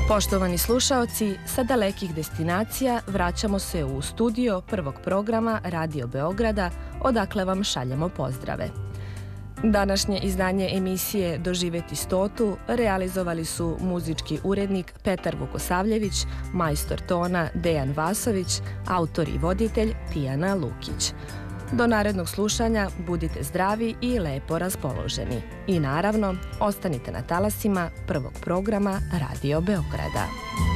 Poštovani slušaoci, sa dalekih destinacija vraćamo se u studio prvog programa Radio Beograda, odakle vam šaljemo pozdrave. Današnje izdanje emisije Doživjeti stotu realizovali su muzički urednik Petar Vukosavljević, majstor tona Dejan Vasović, autor i voditelj Tijana Lukić. Do narednog slušanja budite zdravi i lepo raspoloženi. I naravno, ostanite na talasima prvog programa Radio Beograda.